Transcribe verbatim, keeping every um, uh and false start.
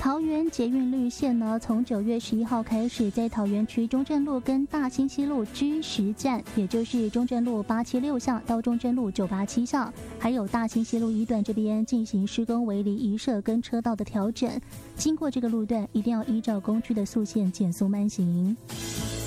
桃园捷运绿线呢，从九月十一号开始，在桃园区中正路跟大兴西路 G 十站，也就是中正路八七六巷到中正路九八七巷，还有大兴西路一段这边进行施工围篱移设跟车道的调整。经过这个路段，一定要依照工区的速限减速慢行。